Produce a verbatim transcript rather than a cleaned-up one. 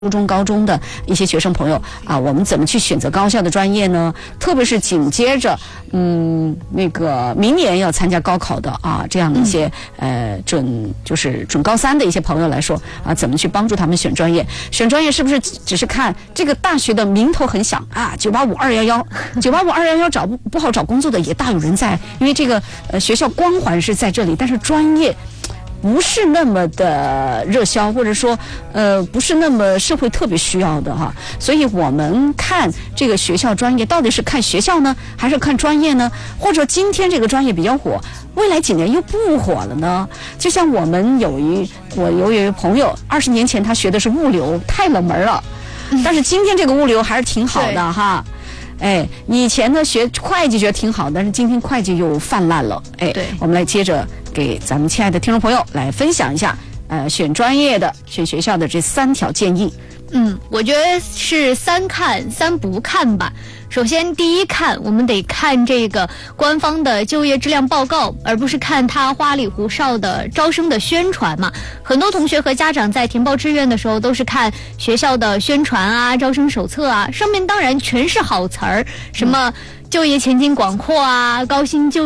初中、高中的一些学生朋友啊，我们怎么去选择高校的专业呢？特别是紧接着，嗯，那个明年要参加高考的啊，这样的一些、嗯、呃准就是准高三的一些朋友来说啊，怎么去帮助他们选专业？选专业是不是只是看这个大学的名头很响啊？九八五、二幺幺，九八五、二幺幺找不不好找工作的也大有人在，因为这个呃学校光环是在这里，但是专业不是那么的热销，或者说呃不是那么社会特别需要的哈，所以我们看这个学校专业到底是看学校呢，还是看专业呢？或者今天这个专业比较火，未来几年又不火了呢？就像我们有一我有一位朋友，二十年前他学的是物流，太冷门了，但是今天这个物流还是挺好的哈。哎，以前呢学会计觉得挺好，但是今天会计又泛滥了。哎，对，我们来接着给咱们亲爱的听众朋友来分享一下，呃，选专业的、选学校的这三条建议。 嗯，我觉得是三看三不看吧。首先，第一看，我们得看这个官方的就业质量报告，而不是看它花里胡哨的招生的宣传嘛。很多同学和家长在填报志愿的时候，都是看学校的宣传啊、招生手册啊，上面当然全是好词儿，什么就业前景广阔啊、高薪就